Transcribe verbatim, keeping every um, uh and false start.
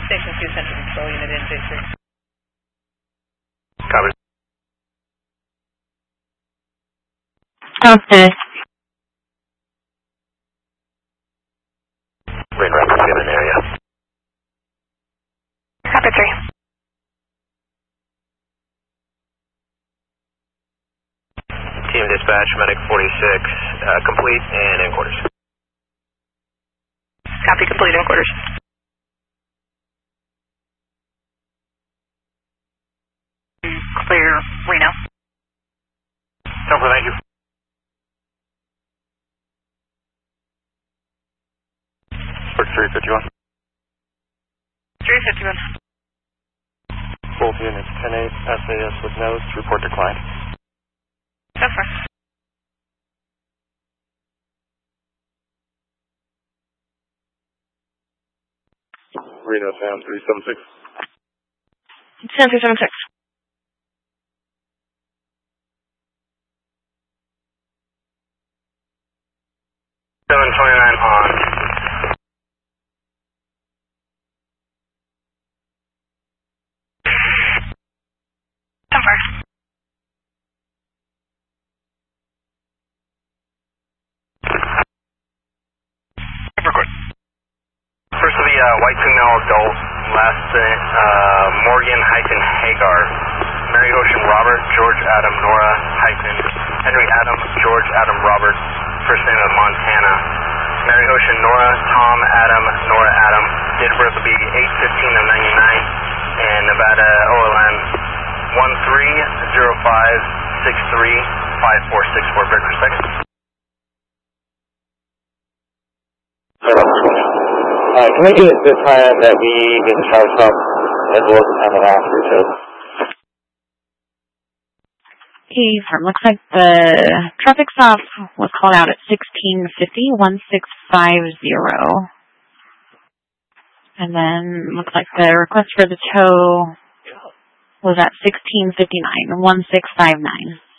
Station two Central Control Unit in J three. Copy. Okay. Green Rapids given area. Copy three. Team dispatch, medic forty-six, uh, complete and in quarters. Copy, complete in quarters. Clear, Reno. Over, thank you. three fifty-one. three fifty-one. Both units, ten eight, S A S with nose, report declined. So far. Reno Sam three seven six. Sam three seven six. seven twenty-nine on. So far. Record. First of the uh, white female adult, last uh, Morgan hyphen Hagar, Mary Ocean Robert, George Adam Nora hyphen Henry Adam, George Adam Robert, first name of Montana, Mary Ocean Nora, Tom Adam, Nora Adam, date of birth will be eight fifteen of ninety-nine, and Nevada O L N one three zero five six three five four six four, break per second. Uh, can I get the time that we get the shower stop as well as the time of after, so? Okay, so it looks like the traffic stop was called out at sixteen fifty, one six five zero. And then looks like the request for the tow was at sixteen fifty-nine, one six five nine.